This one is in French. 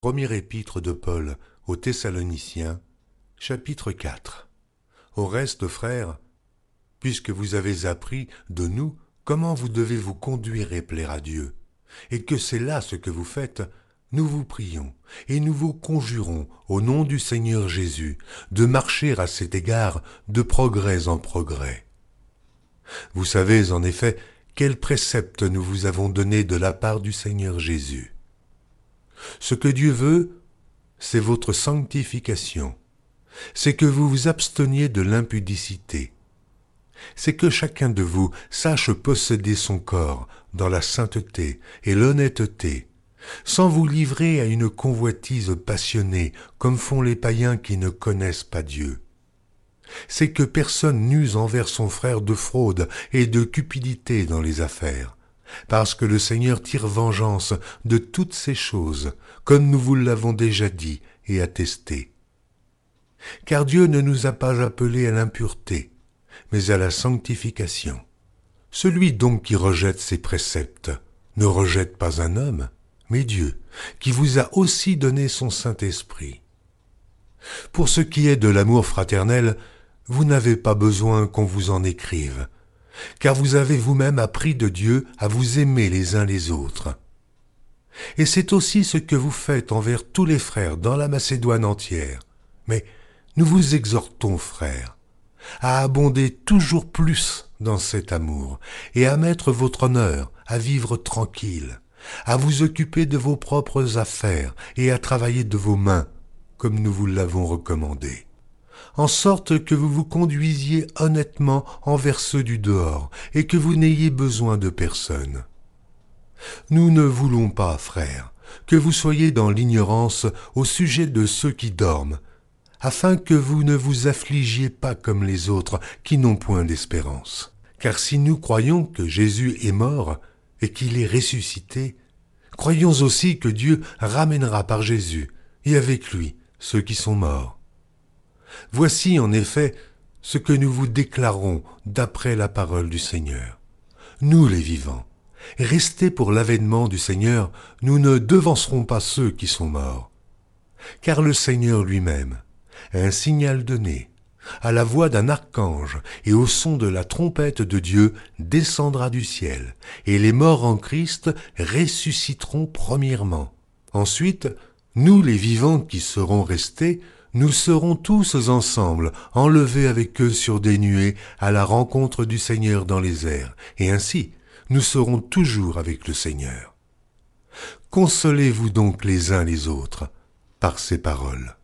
Premier épître de Paul aux Thessaloniciens, chapitre 4. Au reste, frères, puisque vous avez appris de nous comment vous devez vous conduire et plaire à Dieu, et que c'est là ce que vous faites, nous vous prions et nous vous conjurons au nom du Seigneur Jésus de marcher à cet égard de progrès en progrès. Vous savez en effet quels préceptes nous vous avons donnés de la part du Seigneur Jésus. Ce que Dieu veut, c'est votre sanctification, c'est que vous vous absteniez de l'impudicité, c'est que chacun de vous sache posséder son corps dans la sainteté et l'honnêteté, sans vous livrer à une convoitise passionnée comme font les païens qui ne connaissent pas Dieu. C'est que personne n'use envers son frère de fraude et de cupidité dans les affaires, parce que le Seigneur tire vengeance de toutes ces choses, comme nous vous l'avons déjà dit et attesté. Car Dieu ne nous a pas appelés à l'impureté, mais à la sanctification. Celui donc qui rejette ses préceptes ne rejette pas un homme, mais Dieu, qui vous a aussi donné son Saint-Esprit. Pour ce qui est de l'amour fraternel, vous n'avez pas besoin qu'on vous en écrive, car vous avez vous-même appris de Dieu à vous aimer les uns les autres. Et c'est aussi ce que vous faites envers tous les frères dans la Macédoine entière. Mais nous vous exhortons, frères, à abonder toujours plus dans cet amour, et à mettre votre honneur à vivre tranquille, à vous occuper de vos propres affaires et à travailler de vos mains, comme nous vous l'avons recommandé, en sorte que vous vous conduisiez honnêtement envers ceux du dehors, et que vous n'ayez besoin de personne. Nous ne voulons pas, frères, que vous soyez dans l'ignorance au sujet de ceux qui dorment, afin que vous ne vous affligiez pas comme les autres qui n'ont point d'espérance. Car si nous croyons que Jésus est mort et qu'il est ressuscité, croyons aussi que Dieu ramènera par Jésus et avec lui ceux qui sont morts. Voici en effet ce que nous vous déclarons d'après la parole du Seigneur. Nous les vivants, restés pour l'avènement du Seigneur, nous ne devancerons pas ceux qui sont morts. Car le Seigneur lui-même, à un signal donné, à la voix d'un archange et au son de la trompette de Dieu, descendra du ciel, et les morts en Christ ressusciteront premièrement. Ensuite, nous les vivants qui serons restés, nous serons tous ensemble enlevés avec eux sur des nuées à la rencontre du Seigneur dans les airs, et ainsi nous serons toujours avec le Seigneur. Consolez-vous donc les uns les autres par ces paroles.